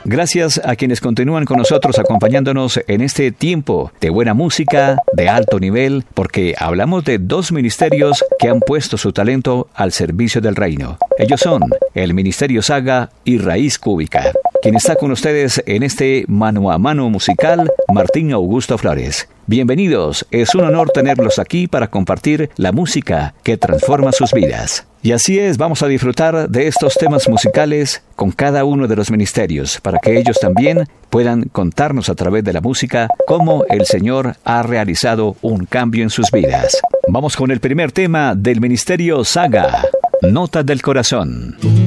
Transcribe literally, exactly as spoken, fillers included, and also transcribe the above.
Gracias a quienes continúan con nosotros acompañándonos en este tiempo de buena música, de alto nivel, porque hablamos de dos ministerios que han puesto su talento al servicio del reino. Ellos son el Ministerio Saga y Raíz Cúbica. Quien está con ustedes en este mano a mano musical, Martín Augusto Flores. Bienvenidos, es un honor tenerlos aquí para compartir la música que transforma sus vidas. Y así es, vamos a disfrutar de estos temas musicales con cada uno de los ministerios, para que ellos también puedan contarnos a través de la música cómo el Señor ha realizado un cambio en sus vidas. Vamos con el primer tema del Ministerio Saga, Notas del Corazón.